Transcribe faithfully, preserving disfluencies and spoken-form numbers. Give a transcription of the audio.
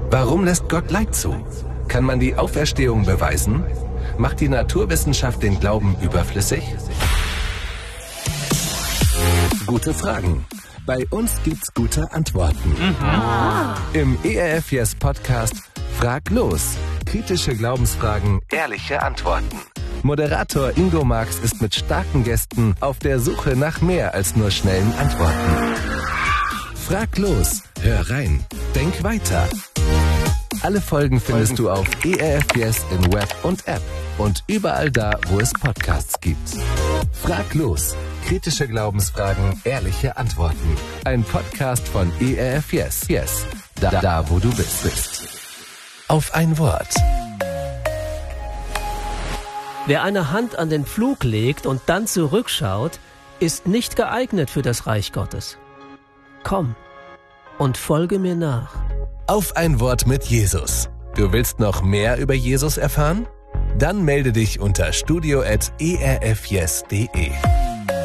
Warum lässt Gott Leid zu? Kann man die Auferstehung beweisen? Macht die Naturwissenschaft den Glauben überflüssig? Gute Fragen. Bei uns gibt's gute Antworten. Mhm. Im E R F Yes Podcast Frag los. Kritische Glaubensfragen, ehrliche Antworten. Moderator Ingo Marx ist mit starken Gästen auf der Suche nach mehr als nur schnellen Antworten. Frag los, hör rein, denk weiter. Alle Folgen findest du auf E R F Yes in Web und App und überall da, wo es Podcasts gibt. Frag los. Kritische Glaubensfragen, ehrliche Antworten. Ein Podcast von E R F Yes. Yes. Da, da wo du bist. bist. Auf ein Wort. Wer eine Hand an den Pflug legt und dann zurückschaut, ist nicht geeignet für das Reich Gottes. Komm und folge mir nach. Auf ein Wort mit Jesus. Du willst noch mehr über Jesus erfahren? Dann melde dich unter studio at e r f yes punkt de.